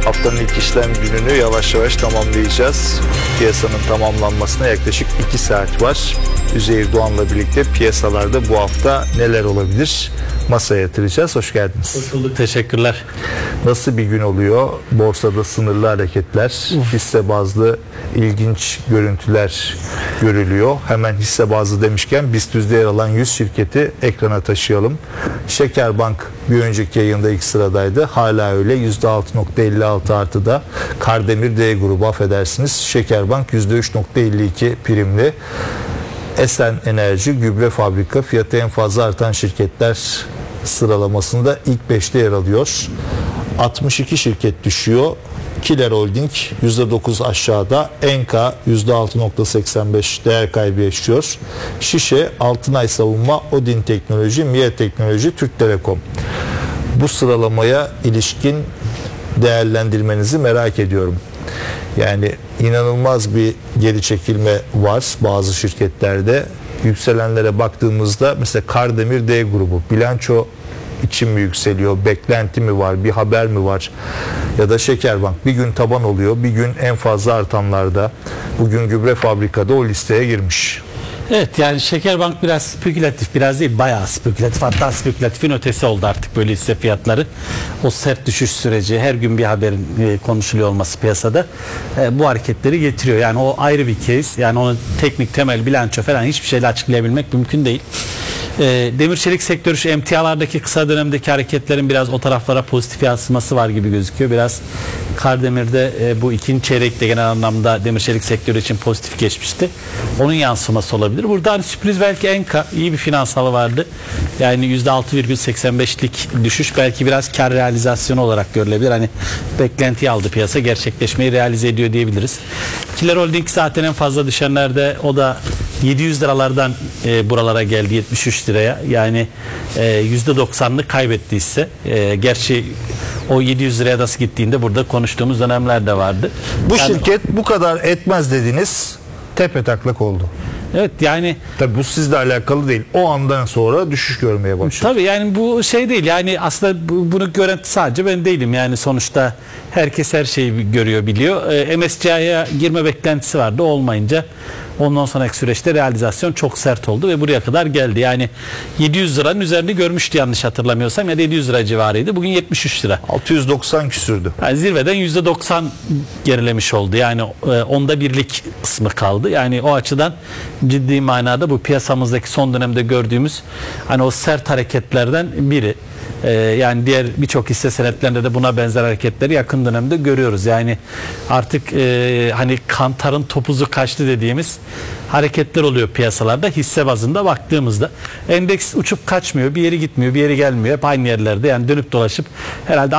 Haftanın ilk işlem gününü yavaş yavaş tamamlayacağız. Piyasanın tamamlanmasına yaklaşık 2 saat var. Üzeyir Doğan'la birlikte piyasalarda bu hafta neler olabilir? Masaya yatıracağız. Hoş geldiniz. Hoş bulduk. Teşekkürler. Nasıl bir gün oluyor? Borsada sınırlı hareketler, hisse bazlı ilginç görüntüler görülüyor. Hemen hisse bazlı demişken BIST 100'de yer alan 100 şirketi ekrana taşıyalım. Şekerbank bir önceki yayında ilk sıradaydı. Hala öyle. %6.56 artıda. Kardemir D grubu, affedersiniz. Şekerbank %3.52 primli. Esen Enerji, Gübre Fabrika fiyatı en fazla artan şirketler sıralamasında ilk 5'te yer alıyor. 62 şirket düşüyor. Kiler Holding %9 aşağıda. Enka %6.85 değer kaybı yaşıyor. Şişe, Altınay Savunma, Odin Teknoloji, Miye Teknoloji, Türk Telekom. Bu sıralamaya ilişkin değerlendirmenizi merak ediyorum. Yani inanılmaz bir geri çekilme var bazı şirketlerde. Yükselenlere baktığımızda mesela Kardemir D grubu, bilanço için mi yükseliyor, beklenti mi var, bir haber mi var? Ya da Şekerbank bir gün taban oluyor, bir gün en fazla artanlarda. Bugün Gübre Fabrika'da o listeye girmiş. Evet, yani Şekerbank biraz spekülatif, biraz değil bayağı spekülatif, hatta spekülatifin ötesi oldu artık böyle hisse fiyatları. O sert düşüş süreci, her gün bir haberin konuşuluyor olması piyasada bu hareketleri getiriyor. Yani o ayrı bir case. Yani onu teknik temel bilanço falan hiçbir şeyle açıklayabilmek mümkün değil. Demir çelik sektörü şu emtialardaki kısa dönemdeki hareketlerin biraz o taraflara pozitif yansıması var gibi gözüküyor. Biraz Kardemir'de bu ikinci çeyrekte genel anlamda demir çelik sektörü için pozitif geçmişti. Onun yansıması olabilir. Burada hani sürpriz belki Enka, iyi bir finansalı vardı. Yani %6,85'lik düşüş belki biraz kar realizasyonu olarak görülebilir. Hani beklentiyi aldı piyasa, gerçekleşmeyi realize ediyor diyebiliriz. Kiler Holding zaten en fazla düşenlerde, o da 700 liralardan buralara geldi 73 liraya. Yani %90'lık kaybettiyse, gerçi o 700 liraya nasıl gittiğinde burada konuştuğumuz dönemler de vardı. Bu şirket bu kadar etmez dediniz, tepetaklak oldu. Evet, yani tabii bu sizle alakalı değil. O andan sonra düşüş görmeye başladı. Tabii yani bu şey değil. Yani aslında bunu gören sadece ben değilim. Yani sonuçta herkes her şeyi görüyor, biliyor. MSCI'ye girme beklentisi vardı. Olmayınca ondan sonraki süreçte realizasyon çok sert oldu ve buraya kadar geldi. Yani 700 liranın üzerinde görmüştü yanlış hatırlamıyorsam, ya da 700 lira civarıydı. Bugün 73 lira. 690 küsürdü. Yani zirveden %90 gerilemiş oldu. Yani onda birlik kısmı kaldı. Yani o açıdan ciddi manada bu piyasamızdaki son dönemde gördüğümüz hani o sert hareketlerden biri. Yani diğer birçok hisse senetlerinde de buna benzer hareketleri yakın dönemde görüyoruz. Yani artık hani kantarın topuzu kaçtı dediğimiz hareketler oluyor piyasalarda hisse bazında baktığımızda. Endeks uçup kaçmıyor, bir yere gitmiyor, bir yere gelmiyor. Hep aynı yerlerde, yani dönüp dolaşıp herhalde